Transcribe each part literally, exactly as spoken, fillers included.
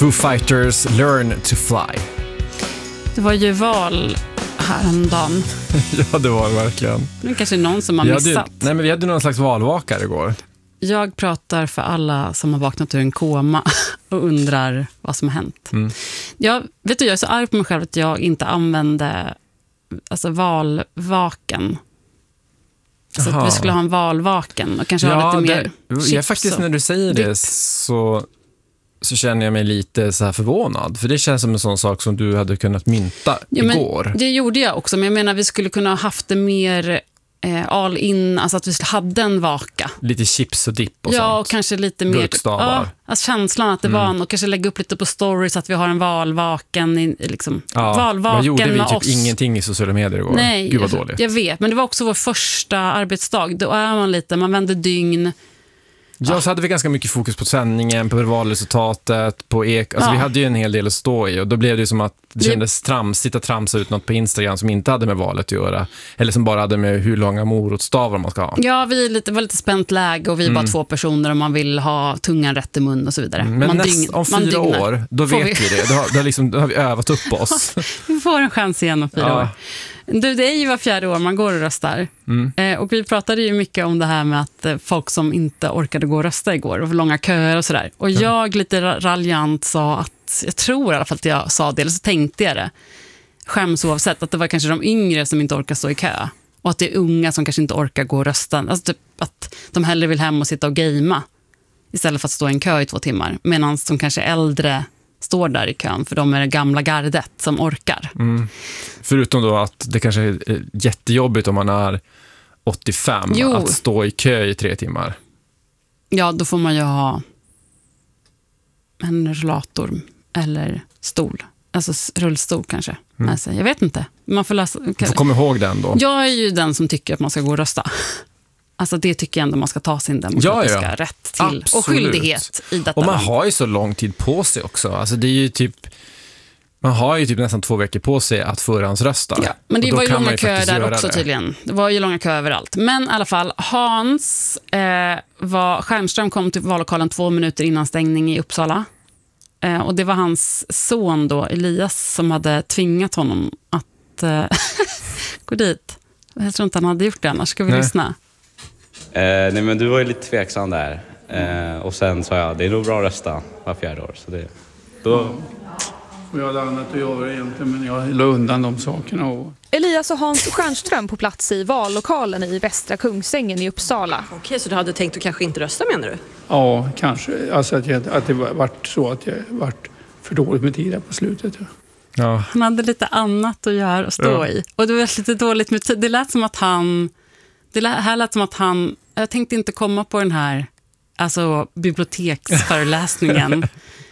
Foo Fighters Learn to Fly. Det var ju val häromdagen. Ja, det var det verkligen. Det är kanske någon som har vi missat. Hade, nej, men vi hade någon slags valvakare igår. Jag pratar för alla som har vaknat ur en koma och undrar vad som har hänt. Mm. Jag, vet du, jag är så arg på mig själv att jag inte använde alltså valvaken. Så att vi skulle ha en valvaken och kanske ja, ha lite mer det, chips. Jag faktiskt, när du säger det så, så känner jag mig lite så här förvånad. För det känns som en sån sak som du hade kunnat mynta ja, igår. Men det gjorde jag också, men jag menar vi skulle kunna ha haft det mer eh, all in, alltså att vi hade en vaka. Lite chips och dipp och ja, sånt. Ja, och kanske lite mer... Burkstavar. Ja, alltså känslan att det mm. var en, och kanske lägga upp lite på stories att vi har en valvaken i, liksom, ja, valvaken vad gjorde vi? med Typ oss. Ingenting i sociala medier igår. Nej, Gud vad dåligt. Jag vet, men det var också vår första arbetsdag. Då är man lite, man vänder dygn. Ja, så hade vi ganska mycket fokus på sändningen, på valresultatet, på ek. Alltså ja. vi hade ju en hel del att stå i och då blev det ju som att det kändes tramsigt att tramsa ut något på Instagram som inte hade med valet att göra. Eller som bara hade med hur långa morotstavar man ska ha. Ja, vi lite, var lite spänt läge och vi är mm. bara två personer och man vill ha tungan rätt i mun och så vidare. Men man näst, dygn, om fyra dygnar. år, då får vet vi, vi det. Då har, då, har liksom, då har vi övat upp oss. Vi får en chans igen om fyra ja. år. Du, det är ju var fjärde år man går och röstar. Mm. Eh, och vi pratade ju mycket om det här med att eh, folk som inte orkade gå och rösta igår och för långa köer och sådär. Och mm. jag lite raljant sa att, jag tror i alla fall att jag sa det, eller så tänkte jag det. Skäms oavsett, att det var kanske de yngre som inte orkar stå i kö. Och att det är unga som kanske inte orkar gå och rösta. Alltså typ att de hellre vill hem och sitta och gamea istället för att stå i en kö i två timmar. Medan de kanske äldre står där i kön, för de är det gamla gardet som orkar. Mm. Förutom då att det kanske är jättejobbigt om man är åttiofem jo. Att stå i kö i tre timmar. Ja, då får man ju ha en rullator eller stol. Alltså rullstol kanske. Mm. Alltså, jag vet inte. Man får läsa. Du får komma ihåg den då. Jag är ju den som tycker att man ska gå och rösta. Alltså det tycker jag ändå man ska ta sin demokratiska ja, ja. rätt till. Absolut. Och skyldighet i detta. Och man land. har ju så lång tid på sig också. Alltså det är ju typ, man har ju typ nästan två veckor på sig att förhandsrösta. Ja, men det var ju långa köer där också det. tydligen. Det var ju långa köer överallt. Men i alla fall, Hans eh, var, Stjernström kom till vallokalen två minuter innan stängning i Uppsala. Eh, och det var hans son då, Elias, som hade tvingat honom att eh, gå dit. Jag tror inte han hade gjort det annars. Ska vi nej. lyssna? Eh, nej men du var ju lite tveksam där. Eh, och sen sa jag, det är nog bra att rösta var fjärde år. Så det, då... Ja. Och jag hade annat att göra egentligen, men jag la undan de sakerna. Och... Elias och Hans Stjernström på plats i vallokalen i Västra Kungsängen i Uppsala. Okej, så du hade tänkt att kanske inte rösta, menar du? Ja, kanske. Alltså att, jag, att det varit så att jag varit för dåligt med tid på slutet. Ja. Ja. Han hade lite annat att göra och stå ja. i. Och det var lite dåligt med tid. Det lät som att han... Det här lät som att han... Jag tänkte inte komma på den här alltså, biblioteksföreläsningen.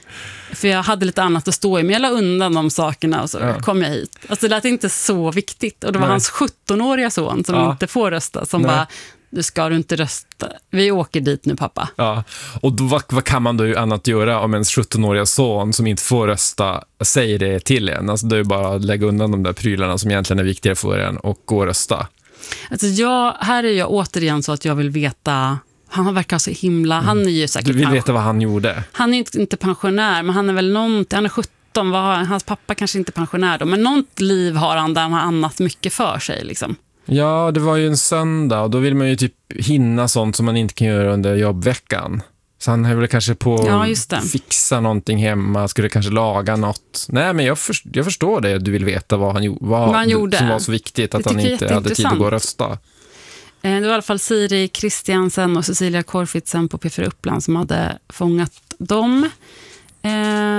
För jag hade lite annat att stå i. Men jag la undan de sakerna och så ja. kom jag hit. Alltså det lät inte så viktigt. Och det var Nej. hans sjuttonåriga son som ja. inte får rösta. Som Nej. bara, du ska du inte rösta. Vi åker dit nu, pappa. Ja, och då, vad, vad kan man då annat göra om ens sjuttonåriga son som inte får rösta säger det till en? Alltså det är ju bara att lägga undan de där prylarna som egentligen är viktigare för en och gå och rösta. Alltså jag, här är jag återigen så att jag vill veta, han verkar så himla, mm. han är ju säkert... Du vill veta vad han gjorde? Han är inte, inte pensionär, men han är väl någonting, han är sjutton, vad, hans pappa kanske inte är pensionär då, men något liv har han där han har annat mycket för sig liksom. Ja, det var ju en söndag och då vill man ju typ hinna sånt som man inte kan göra under jobbveckan. Så han är väl kanske på ja, att fixa någonting hemma, skulle kanske laga något. Nej, men jag, för, jag förstår det. Du vill veta vad han, vad, vad han gjorde. Som var så viktigt att han inte hade tid att gå och rösta. Det var i alla fall Siri Kristiansen och Cecilia Korfitsen på P fyra Uppland som hade fångat dem. Eh,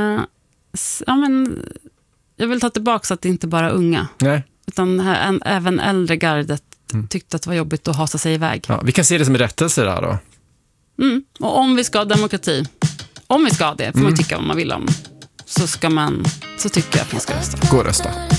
ja, men jag vill ta tillbaka så att det inte bara är unga. Nej. Utan här, en, även äldre gardet mm. tyckte att det var jobbigt att hasa sig iväg. Ja, vi kan se det som en rättelse där då. Mm. Och om vi ska ha demokrati, om vi ska ha det, får mm. man tycka vad man vill om, så ska man, så tycker jag att man ska rösta. Gå och rösta.